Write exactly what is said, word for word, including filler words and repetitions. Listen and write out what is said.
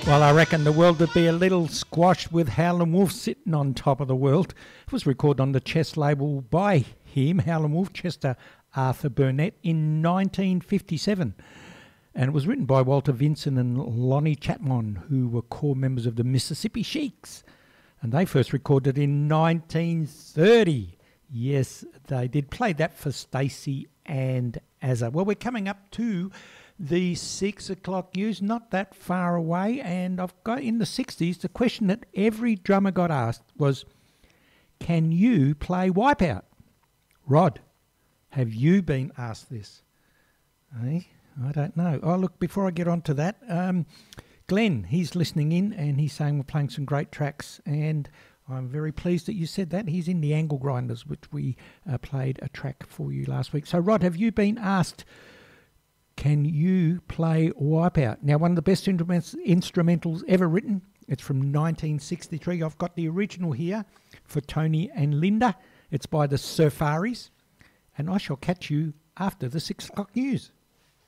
Well, I reckon the world would be a little squashed with Howlin' Wolf sitting on top of the world. It was recorded on the Chess label by him, Howlin' Wolf, Chester Arthur Burnett, in nineteen fifty-seven. And it was written by Walter Vinson and Lonnie Chapman, who were core members of the Mississippi Sheiks. And they first recorded in nineteen thirty. Yes, they did play that for Stacey and Azza. Well, we're coming up to the six o'clock news, not that far away, and I've got in the sixties, the question that every drummer got asked was, can you play Wipeout? Rod, have you been asked this? Hey, I don't know. Oh, look, before I get on to that, um, Glenn, he's listening in and he's saying we're playing some great tracks, and I'm very pleased that you said that. He's in the Angle Grinders, which we uh, played a track for you last week. So, Rod, have you been asked, can you play Wipeout? Now, one of the best instruments, instrumentals ever written. It's from nineteen sixty-three. I've got the original here for Tony and Linda. It's by the Surfaris. And I shall catch you after the six o'clock news.